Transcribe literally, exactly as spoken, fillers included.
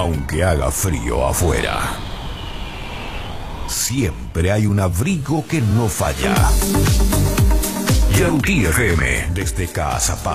aunque haga frío afuera. Siempre hay un abrigo que no falla. Yautí F M, desde Caazapá,